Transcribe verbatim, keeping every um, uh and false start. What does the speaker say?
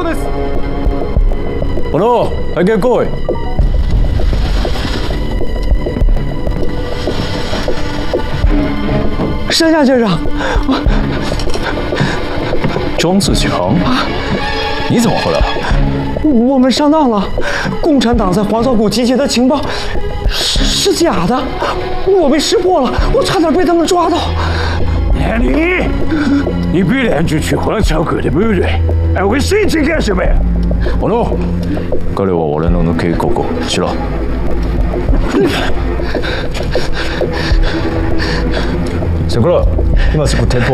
です。小野、早く来い。 山下先生， 庄自强，你怎么回来了？ 我们上当了，共产党在黄草谷集结的情报是是假的，我被识破了，我差点被他们抓到。 你，你必然就去黄草谷的部队，还会申请干什么呀？小野、彼は俺の抜けここ、しろ。桜、今すぐ店舗